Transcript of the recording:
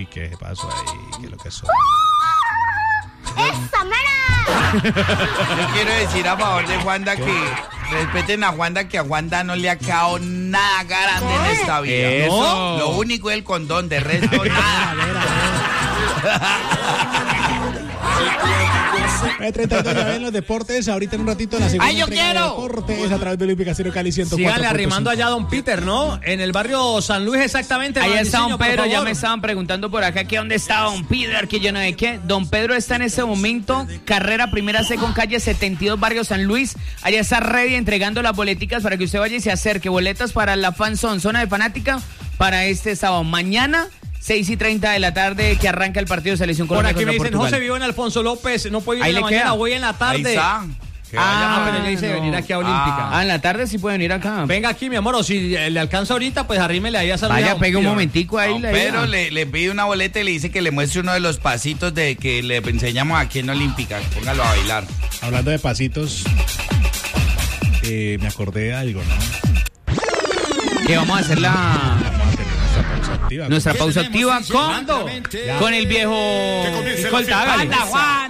¿qué pasó ahí? ¿Qué es lo que son? ¡Esa, mera! Yo quiero decir a favor de Juanda que respeten a Juanda, que a Juanda no le ha quedado nada grande en esta vida. Eso. ¿No? Lo único es el condón, de resto nada. 32 ya ven los deportes, ahorita en un ratito en la segunda ¡Ay, yo entrega de quiero! deportes a través de Olímpica Stereo Cali 104.5. Síganle arrimando allá a don Peter, ¿no? En el barrio San Luis exactamente. Ahí está Diseño, don por Pedro, ya favor. me estaban preguntando por acá que dónde está don Peter, que yo no sé qué. Don Pedro está en este momento, carrera primera C con calle 72, barrio San Luis. Allá está ready entregando las boleticas para que usted vaya y se acerque. Boletas para la fanzone, zona de fanática, para este sábado. Mañana 6:30 de la tarde que arranca el partido de selección Por Colombia aquí me contra dicen, Portugal. José, vivo en Alfonso López, no puedo ir Ahí en la le mañana, queda. voy en la tarde. Ahí está. Que vaya. Pero ya dice venir aquí a Olímpica. En la tarde sí puede venir acá. Venga aquí, mi amor, o si le alcanza ahorita, pues arrímele ahí a saludar. Vaya, pegue un momentico ahí. Don la Pedro idea. le pide una boleta y le dice que le muestre uno de los pasitos de que le enseñamos aquí en Olímpica. Póngalo a bailar. Hablando de pasitos, me acordé de algo, ¿no? Que vamos a hacer la... Vamos a tener nuestra pausa activa. Nuestra pausa activa con... ¿Cuándo? Con el viejo... Que comience la Escolta, fiesta. hágale. Anda, Juan.